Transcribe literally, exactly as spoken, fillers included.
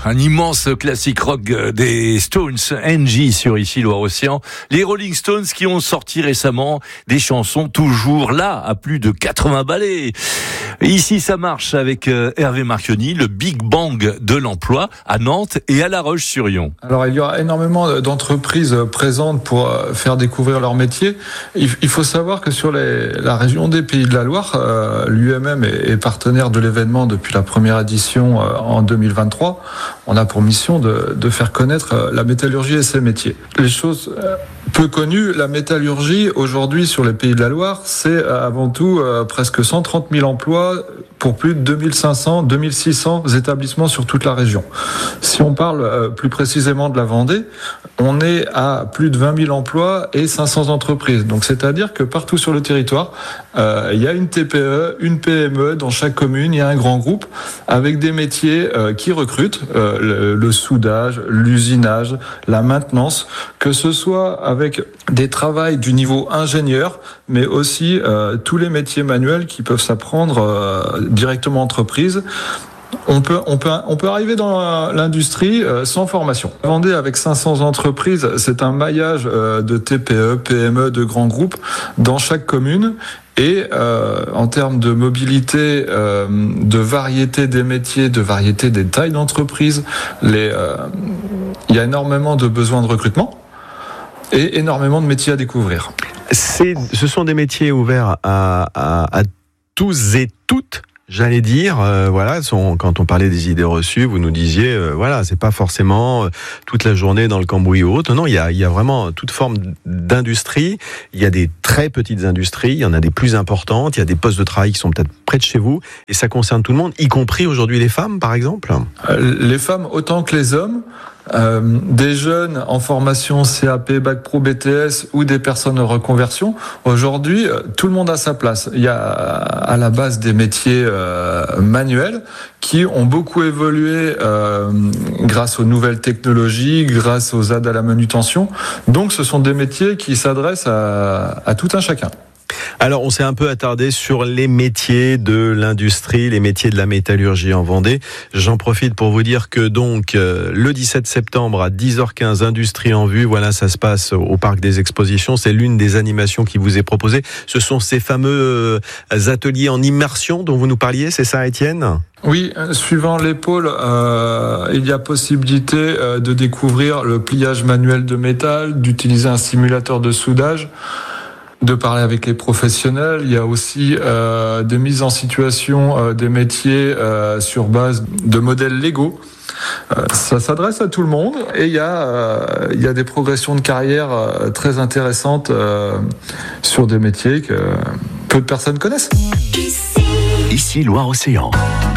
un immense classique rock des Stones, Angie sur Ici Loire-Océan. Les Rolling Stones qui ont sorti récemment des chansons toujours là, à plus de quatre-vingts ballets. Ici, ça marche avec Hervé Marchionni, le Big Bang de l'emploi à Nantes et à La Roche-sur-Yon. Alors, il y aura énormément d'entreprises présentes pour faire découvrir leur métier. Il faut savoir que sur les, la région des Pays de la Loire, euh, l'U M M est, est partenaire de l'événement depuis la première édition euh, en deux mille vingt-trois. On a pour mission de, de faire connaître la métallurgie et ses métiers. Les choses euh, peu connues, la métallurgie aujourd'hui sur les Pays de la Loire, c'est avant tout euh, presque cent trente mille emplois pour plus de deux mille cinq cents, deux mille six cents établissements sur toute la région. Si on parle euh, plus précisément de la Vendée, on est à plus de vingt mille emplois et cinq cents entreprises. Donc c'est-à-dire que partout sur le territoire, euh, il y a une T P E, une P M E, dans chaque commune, il y a un grand groupe avec des métiers euh, qui recrutent, euh, le, le soudage, l'usinage, la maintenance, que ce soit avec des travails du niveau ingénieur, mais aussi euh, tous les métiers manuels qui peuvent s'apprendre euh, directement en entreprise. On peut, on peut, on peut arriver dans l'industrie euh, sans formation. Vendée avec cinq cents entreprises, c'est un maillage euh, de T P E, P M E, de grands groupes dans chaque commune. Et euh, en termes de mobilité, euh, de variété des métiers, de variété des tailles d'entreprise, les, euh, il y a énormément de besoins de recrutement et énormément de métiers à découvrir. C'est, ce sont des métiers ouverts à, à, à tous et toutes. J'allais dire, euh, voilà, son, quand on parlait des idées reçues, vous nous disiez, euh, voilà, c'est pas forcément euh, toute la journée dans le cambouis ou autre. Non, il y a, il y a vraiment toute forme d'industrie. Il y a des très petites industries, il y en a des plus importantes. Il y a des postes de travail qui sont peut-être près de chez vous, et ça concerne tout le monde, y compris aujourd'hui les femmes, par exemple. Euh, les femmes autant que les hommes. Euh, des jeunes en formation C A P, Bac Pro, B T S ou des personnes en reconversion. Aujourd'hui, tout le monde a sa place. Il y a à la base des métiers euh, manuels qui ont beaucoup évolué euh, grâce aux nouvelles technologies, grâce aux aides à la manutention. Donc, ce sont des métiers qui s'adressent à, à tout un chacun. Alors, on s'est un peu attardé sur les métiers de l'industrie, les métiers de la métallurgie en Vendée. J'en profite pour vous dire que donc euh, le dix-sept septembre à dix heures quinze, Industrie en vue, voilà, ça se passe au Parc des Expositions. C'est l'une des animations qui vous est proposée. Ce sont ces fameux euh, ateliers en immersion dont vous nous parliez, c'est ça, Étienne ? Oui, suivant les pôles, euh, il y a possibilité euh, de découvrir le pliage manuel de métal, d'utiliser un simulateur de soudage, de parler avec les professionnels. Il y a aussi euh, des mises en situation euh, des métiers euh, sur base de modèles légaux. Euh, ça s'adresse à tout le monde et il y a, euh, il y a des progressions de carrière euh, très intéressantes euh, sur des métiers que peu de personnes connaissent. Ici Loire-Océan.